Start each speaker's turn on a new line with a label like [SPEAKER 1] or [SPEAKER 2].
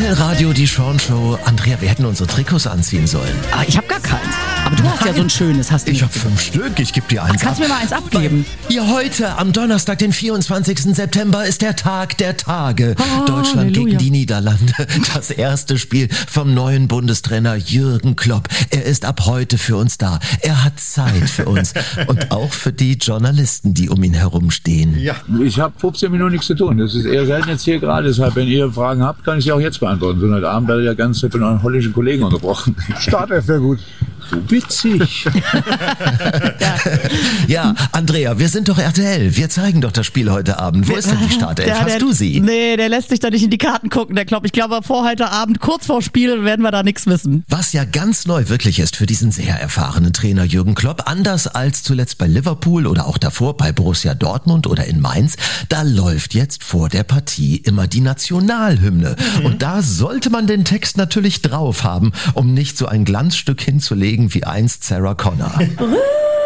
[SPEAKER 1] RTL Radio, die Sean Show. Andrea, wir hätten unsere Trikots anziehen sollen.
[SPEAKER 2] Ah, ich habe gar keins. Aber du hast ja so ein schönes, hast du
[SPEAKER 1] Ich
[SPEAKER 2] nicht?
[SPEAKER 1] habe 5 Stück, ich gebe dir eins
[SPEAKER 2] Kannst du mir mal eins abgeben?
[SPEAKER 1] Ja, heute, am Donnerstag, den 24. September, ist der Tag der Tage. Deutschland
[SPEAKER 2] Halleluja.
[SPEAKER 1] gegen die Niederlande. Das erste Spiel vom neuen Bundestrainer Jürgen Klopp. Er ist ab heute für uns da. Er hat Zeit für uns. Und auch für die Journalisten, die um ihn herumstehen.
[SPEAKER 3] Ja, ich habe 15 Minuten nichts zu tun. Das ist eher selten jetzt hier gerade. Deshalb, wenn ihr Fragen habt, kann ich sie auch jetzt beantworten. So heute Abend werde ich ja ganz von euren holländischen Kollegen unterbrochen.
[SPEAKER 4] Startelf wäre gut.
[SPEAKER 3] Witzig.
[SPEAKER 1] Ja, Andrea, wir sind doch RTL. Wir zeigen doch das Spiel heute Abend. Wo ist denn die Startelf? Hast du sie?
[SPEAKER 2] Nee, der lässt sich da nicht in die Karten gucken, der Klopp. Ich glaube, vor heute Abend, kurz vor Spiel, werden wir da nichts wissen.
[SPEAKER 1] Was ja ganz neu wirklich ist für diesen sehr erfahrenen Trainer Jürgen Klopp, anders als zuletzt bei Liverpool oder auch davor bei Borussia Dortmund oder in Mainz, da läuft jetzt vor der Partie immer die Nationalhymne. Und da sollte man den Text natürlich drauf haben, um nicht so ein Glanzstück hinzulegen wie einst Sarah Connor.